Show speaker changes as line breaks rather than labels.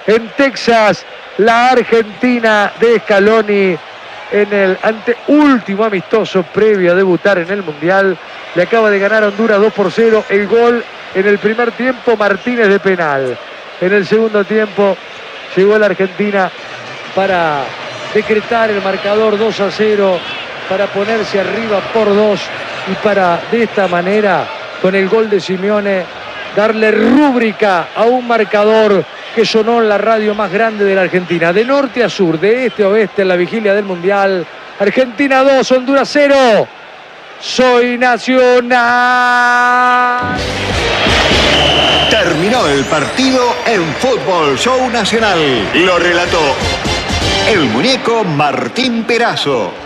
en Texas, la Argentina de Scaloni en el anteúltimo amistoso previo a debutar en el Mundial. Le acaba de ganar a Honduras 2-0. El gol en el primer tiempo, Martínez de penal. En el segundo tiempo llegó la Argentina para decretar el marcador 2-0, para ponerse arriba por 2 y para de esta manera, con el gol de Simeone, darle rúbrica a un marcador que sonó en la radio más grande de la Argentina. De norte a sur, de este a oeste, en la vigilia del Mundial. Argentina 2, Honduras 0. Soy Nacional.
Terminó el partido en Fútbol Show Nacional. Lo relató el muñeco Martín Perazo.